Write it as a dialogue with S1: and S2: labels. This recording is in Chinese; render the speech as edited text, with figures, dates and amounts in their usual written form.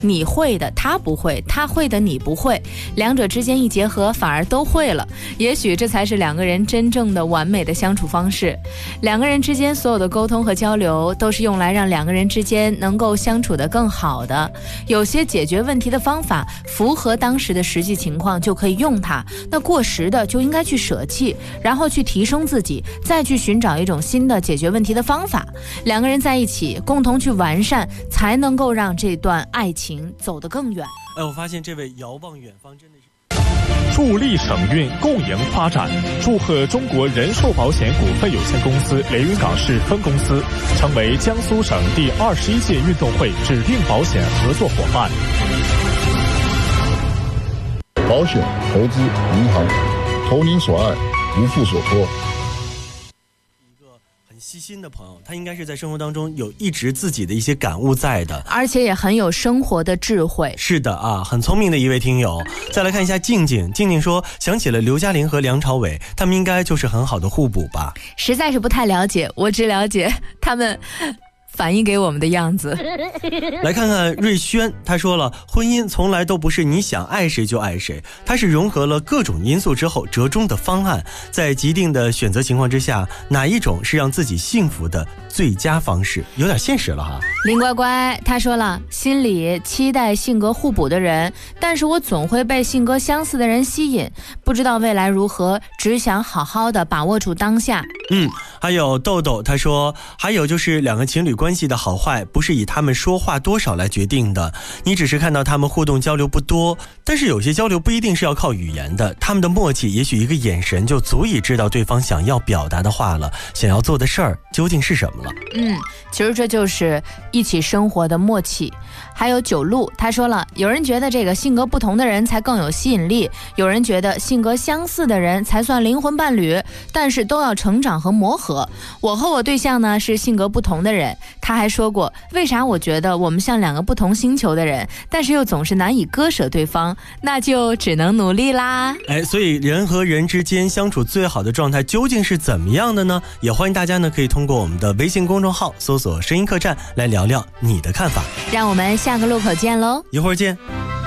S1: 你会的他不会，他会的你不会，两者之间一结合反而都会了，也许这才是两个人真正的完美的相处方式。两个人之间所有的沟通和交流都是用来让两个人之间能够相处得更好的，有些解决问题的方法符合当时的实际情况就可以用它，那过时的就应该去舍弃，然后去提升自己，再去寻找一种新的解决问题的方法。两个人在一起共同去完善，才能够让这段爱情走得更远。
S2: 我发现这位遥望远方真的是
S3: 助力省运共赢发展，祝贺中国人寿保险股份有限公司连云港市分公司成为江苏省第21届运动会指定保险合作伙伴。
S4: 保险、投资、银行，投您所爱，无负所托。
S2: 细心的朋友，他应该是在生活当中有一直自己的一些感悟在的，
S1: 而且也很有生活的智慧。
S2: 是的啊，很聪明的一位听友。再来看一下静静，静静说想起了刘嘉玲和梁朝伟，他们应该就是很好的互补吧。
S1: 实在是不太了解，我只了解他们反映给我们的样子。
S2: 来看看瑞轩，他说了，婚姻从来都不是你想爱谁就爱谁，它是融合了各种因素之后折中的方案，在既定的选择情况之下，哪一种是让自己幸福的最佳方式，有点现实了哈。
S1: 林乖乖他说了，心里期待性格互补的人，但是我总会被性格相似的人吸引，不知道未来如何，只想好好的把握住当下。
S2: 还有豆豆他说，还有就是两个情侣关系的好坏不是以他们说话多少来决定的，你只是看到他们互动交流不多，但是有些交流不一定是要靠语言的，他们的默契也许一个眼神就足以知道对方想要表达的话了，想要做的事儿究竟是什么了。
S1: 其实这就是一起生活的默契。还有九路他说了，有人觉得这个性格不同的人才更有吸引力，有人觉得性格相似的人才算灵魂伴侣，但是都要成长和磨合。我和我对象呢是性格不同的人，他还说过，为啥我觉得我们像两个不同星球的人，但是又总是难以割舍对方，那就只能努力啦。
S2: 所以人和人之间相处最好的状态究竟是怎么样的呢？也欢迎大家呢可以通过我们的微信公众号搜索声音客栈来聊聊你的看法。
S1: 让我们下个路口见喽，
S2: 一会儿见。